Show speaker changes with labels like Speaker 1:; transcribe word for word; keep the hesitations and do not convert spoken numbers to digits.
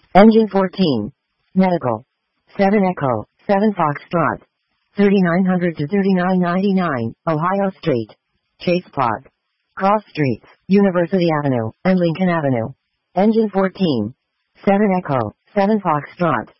Speaker 1: Engine fourteen. Medical. seven Echo, seven Foxtrot. thirty-nine hundred to thirty-nine ninety-nine, Ohio Street. Chase Park. Cross Streets, University Avenue, and Lincoln Avenue. Engine fourteen. seven Echo, seven Foxtrot.